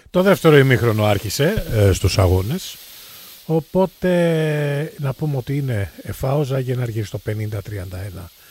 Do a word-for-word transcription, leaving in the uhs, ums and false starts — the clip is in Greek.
Το δεύτερο ημίχρονο άρχισε ε, στους αγώνες. Οπότε να πούμε ότι είναι εφάο Ζάγκη να αργήσει στο πενήντα τριάντα ένα